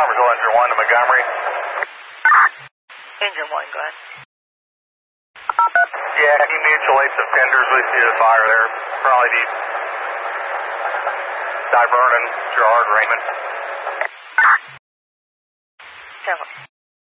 Somerville, Engine 1 to Montgomery. Engine 1, go ahead. Yeah, can you mutualate some tenders? We see the fire there. Probably be Di Vernon, Gerard, Raymond. 7.